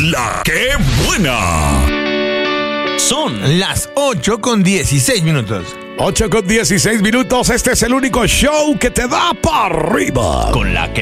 La que buena. Son las 8:16. 8:16. Este es el único show que te da para arriba. Con la que